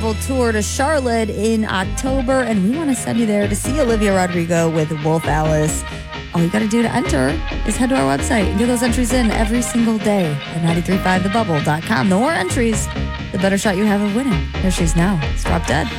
travel tour to Charlotte in October, and we want to send you there to see Olivia Rodrigo with Wolf Alice. All you got to do to enter is head to our website and get those entries in every single day at 935thebubble.com. The more entries, the better shot you have of winning. There she's now. It's Drop Dead.